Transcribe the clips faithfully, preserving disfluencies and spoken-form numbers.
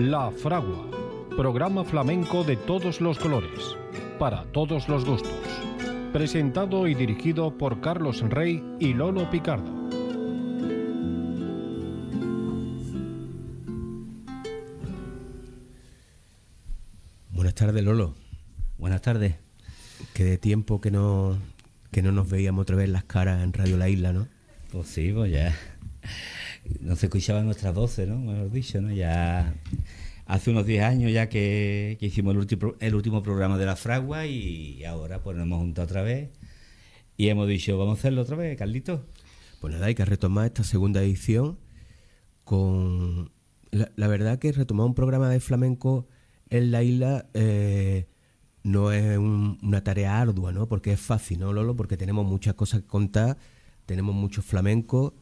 La Fragua, programa flamenco de todos los colores, para todos los gustos. Presentado y dirigido por Carlos Rey y Lolo Picardo. Buenas tardes, Lolo. Buenas tardes. Que de tiempo que no, que no nos veíamos otra vez las caras en Radio La Isla, ¿no? Pues sí, pues ya no se escuchaban nuestras voces, ¿no? Mejor dicho, ¿no? Ya hace unos diez años ya que, que hicimos el último, el último programa de La Fragua y ahora pues nos hemos juntado otra vez y hemos dicho, vamos a hacerlo otra vez, Carlitos. Pues nada, hay que retomar esta segunda edición con... La, la verdad que retomar un programa de flamenco en la isla eh, no es un, una tarea ardua, ¿no? Porque es fácil, ¿no, Lolo? Porque tenemos muchas cosas que contar, tenemos mucho flamenco,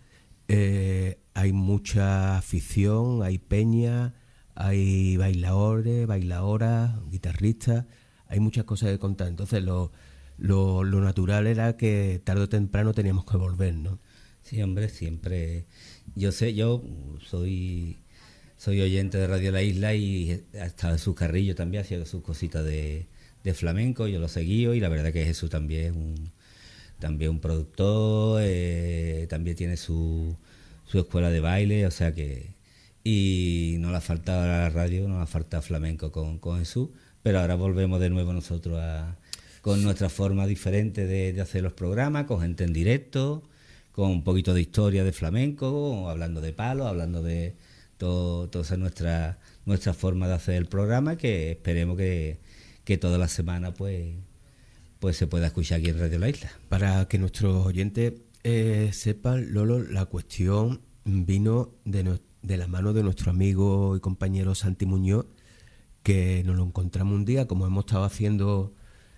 eh, hay mucha afición, hay peña, hay bailadores, bailadoras, guitarristas, hay muchas cosas que contar. Entonces lo, lo, lo natural era que tarde o temprano teníamos que volver, ¿no? Sí, hombre, siempre. Yo sé, yo soy... Soy oyente de Radio La Isla y hasta sus carrillos también, hacía sus cositas de, de flamenco, yo lo seguí y la verdad que Jesús también es un, también un productor, eh, también tiene su, su escuela de baile, o sea que... Y no le ha faltado a la radio, no le ha faltado flamenco con, con Jesús, pero ahora volvemos de nuevo nosotros a, con nuestra forma diferente de, de hacer los programas, con gente en directo, con un poquito de historia de flamenco, hablando de palos, hablando de... Todo, toda esa es nuestra, nuestra forma de hacer el programa, que esperemos que, que toda la semana pues, pues se pueda escuchar aquí en Radio La Isla. Para que nuestros oyentes eh, sepan, Lolo, la cuestión vino de, no, de la mano de nuestro amigo y compañero Santi Muñoz, que nos lo encontramos un día, como hemos estado haciendo,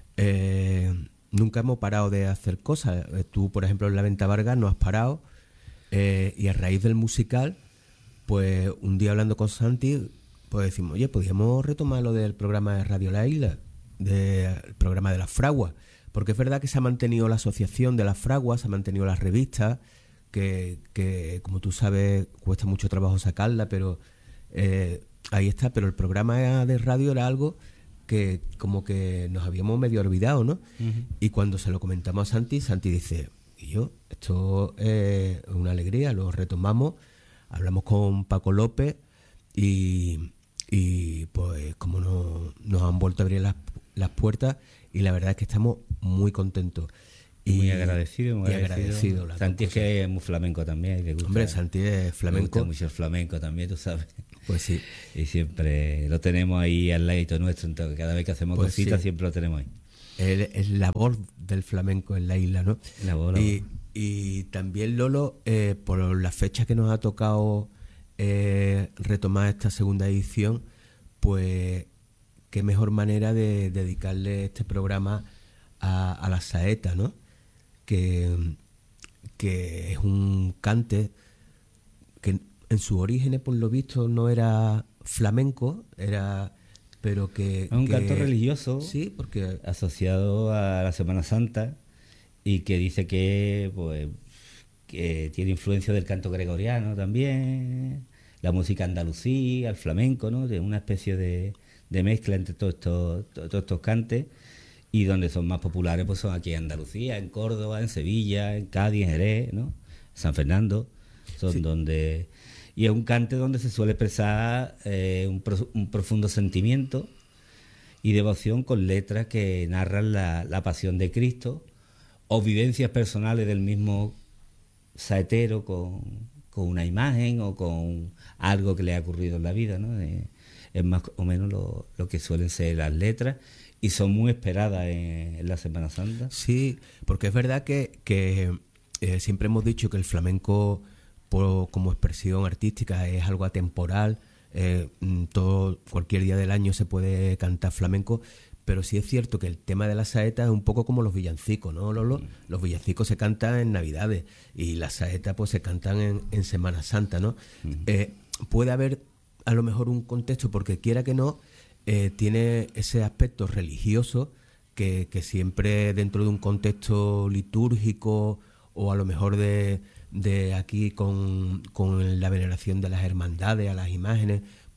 eh, nunca hemos parado de hacer cosas. Tú, por ejemplo, en La Venta Vargas no has parado, eh, y a raíz del musical... Pues un día hablando con Santi, pues decimos, oye, podríamos retomar lo del programa de Radio La Isla, del programa de las fraguas, porque es verdad que se ha mantenido la asociación de las fraguas, se ha mantenido las revistas, que, que como tú sabes cuesta mucho trabajo sacarla, pero eh, ahí está, pero el programa de radio era algo que como que nos habíamos medio olvidado, ¿no? Uh-huh. Y cuando se lo comentamos a Santi, Santi dice, y yo, esto es una alegría, lo retomamos. Hablamos con Paco López y, y pues como nos, nos han vuelto a abrir las, las puertas y la verdad es que estamos muy contentos. Y, muy agradecido, muy y agradecido. agradecido Santi es que es muy flamenco también. Le gusta, Hombre, Santi es flamenco. Le gusta mucho el flamenco también, tú sabes. Pues sí. Y siempre lo tenemos ahí al ladito nuestro, entonces cada vez que hacemos pues cositas sí. Siempre lo tenemos ahí. Es, es la voz del flamenco en la isla, ¿no? La voz, la y, voz. Y también, Lolo, eh, por la fecha que nos ha tocado eh, retomar esta segunda edición, pues qué mejor manera de dedicarle este programa a, a la saeta, ¿no? Que, que es un cante que en sus orígenes, por lo visto, no era flamenco, era... pero que... Es un que, canto religioso, sí, porque asociado a la Semana Santa, y que dice que pues que tiene influencia del canto gregoriano también, la música andalusí, el flamenco, ¿no? De una especie de, de mezcla entre todos estos, todos estos cantes, y donde son más populares pues son aquí en Andalucía, en Córdoba, en Sevilla, en Cádiz, en Jerez, ¿no? San Fernando, son sí. donde... Y es un cante donde se suele expresar eh, un, pro, un profundo sentimiento y devoción con letras que narran la, la pasión de Cristo, o vivencias personales del mismo saetero con, con una imagen o con algo que le ha ocurrido en la vida, ¿no? Eh, es más o menos lo, lo que suelen ser las letras y son muy esperadas en, en la Semana Santa. Sí, porque es verdad que, que eh, siempre hemos dicho que el flamenco por, como expresión artística es algo atemporal, eh, todo, cualquier día del año se puede cantar flamenco. Pero sí es cierto que el tema de la saeta es un poco como los villancicos, ¿no, Lolo? Mm. Los villancicos se cantan en Navidades y las saetas pues se cantan en, en Semana Santa, ¿no? Mm. Eh, puede haber a lo mejor un contexto, porque quiera que no, eh, tiene ese aspecto religioso que, que siempre dentro de un contexto litúrgico o a lo mejor de, de aquí con, con la veneración de las hermandades, a las imágenes,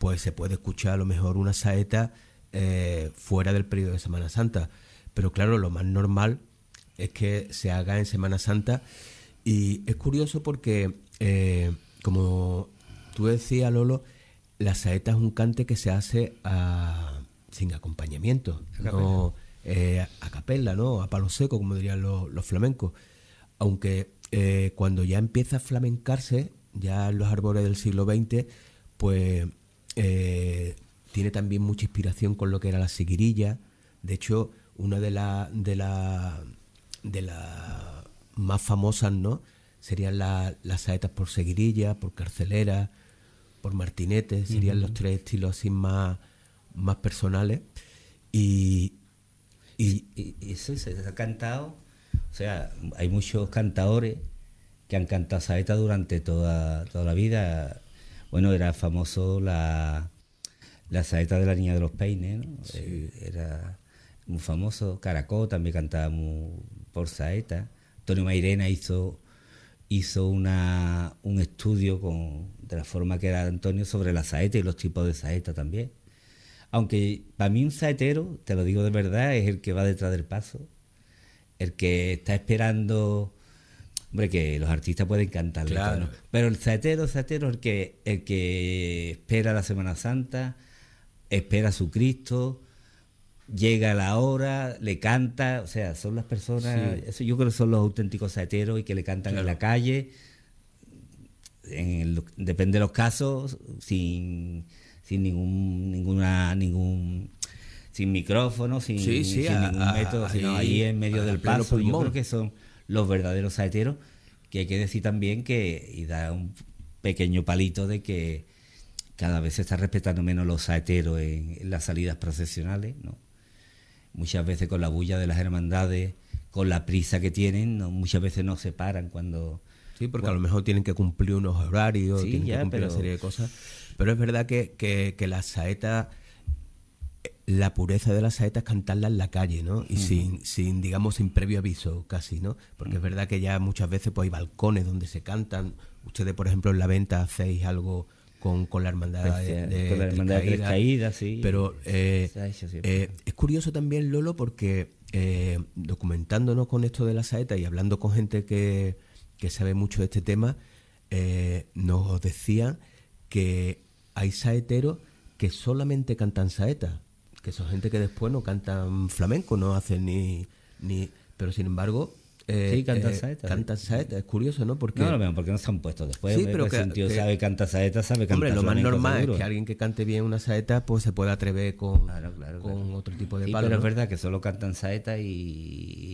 pues se puede escuchar a lo mejor una saeta eh, fuera del periodo de Semana Santa. Pero claro, lo más normal es que se haga en Semana Santa. Y es curioso porque, eh, como tú decías, Lolo, la saeta es un cante que se hace a, sin acompañamiento, a no eh, a capella, ¿no? A palo seco, como dirían los, los flamencos. Aunque eh, cuando ya empieza a flamencarse, ya en los árboles del siglo veinte, pues eh, tiene también mucha inspiración con lo que era la siguirilla. De hecho, una de las de la, de la más famosas, ¿no?, serían la, las saetas por seguirilla, por carcelera, por martinete, serían uh-huh. los tres estilos así más, más personales. Y, y, y, y eso se ha cantado, o sea, hay muchos cantadores que han cantado saeta durante toda, toda la vida. Bueno, era famoso la, la saeta de la Niña de los Peines, ¿no? Sí. Era muy famoso. Caracol también cantaba muy, por saeta. Antonio Mairena hizo hizo una, un estudio con, de la forma que era Antonio sobre la saeta y los tipos de saeta también. Aunque para mí un saetero, te lo digo de verdad, es el que va detrás del paso, el que está esperando. Hombre, que los artistas pueden cantar, claro, ¿no? Pero el saetero, el saetero es el que, el que espera la Semana Santa, espera a su Cristo, llega a la hora, le canta, o sea, son las personas, sí. Eso yo creo que son los auténticos saeteros y que le cantan claro. en la calle, en el, depende de los casos, sin, sin ningún, ninguna, ningún, sin micrófono, sin, sí, sí, sin a, ningún a, método, sino ahí en medio del paso. Yo creo que son los verdaderos saeteros, que hay que decir también que, y da un pequeño palito de que cada vez se está respetando menos los saeteros en, en las salidas procesionales, ¿no? Muchas veces con la bulla de las hermandades, con la prisa que tienen, no, muchas veces no se paran cuando... Sí, porque cuando, a lo mejor tienen que cumplir unos horarios, sí, tienen ya, que cumplir pero, una serie de cosas. Pero es verdad que, que, que la saeta, la pureza de la saeta es cantarla en la calle, ¿no? Y uh-huh. sin, sin, digamos, sin previo aviso casi, ¿no? Porque uh-huh. es verdad que ya muchas veces pues hay balcones donde se cantan. Ustedes, por ejemplo, en la venta hacéis algo... Con, con la hermandad de, de, con la hermandad de Tres Caídas, sí. Pero eh, eh, es curioso también, Lolo, porque eh, documentándonos con esto de la saeta y hablando con gente que, que sabe mucho de este tema, eh, nos decían que hay saeteros que solamente cantan saeta, que son gente que después no cantan flamenco, no hacen ni... ni pero sin embargo... Eh, sí, cantan eh, saeta. Cantan saeta, es curioso, ¿no? Porque, no, lo mismo, porque no se han puesto después. Sí, pero que, que, si un tío que, sabe cantar saeta, sabe cantar. Hombre, lo más normal seguro. Es que alguien que cante bien una saeta pues se pueda atrever con, claro, claro, con claro. otro tipo de sí, palo. Pero ¿no? es verdad que solo cantan saeta y